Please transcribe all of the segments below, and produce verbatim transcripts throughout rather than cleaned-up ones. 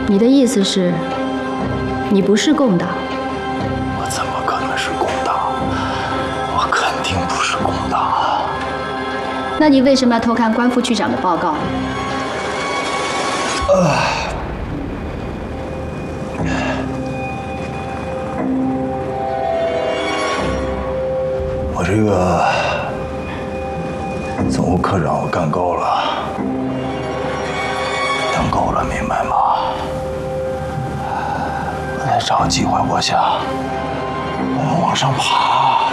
你的意思是，你不是共党？ 我怎么可能是共党？我肯定不是共党。 那你为什么要偷看关副区长的报告？ 呃，我这个总务科长我干够了，当够了，明白吗？我在找机会，我想我要往上爬。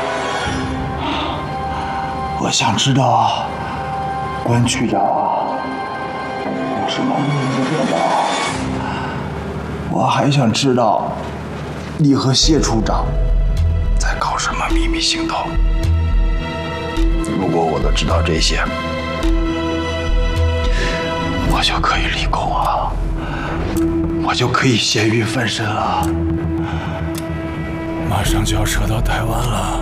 我想知道关区长有什么秘密电报。我还想知道你和谢处长在搞什么秘密行动。如果我都知道这些，我就可以立功了，我就可以咸鱼翻身了。马上就要撤到台湾了，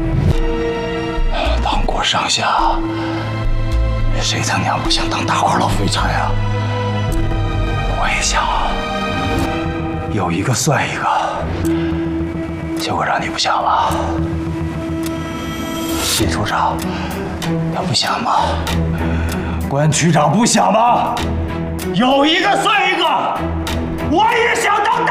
党国上下，谁他娘不想当大块老废柴啊？我也想啊，有一个算一个，结果让你不想了。谢处长，他不想吗？关区长不想吗？有一个算一个，我也想当大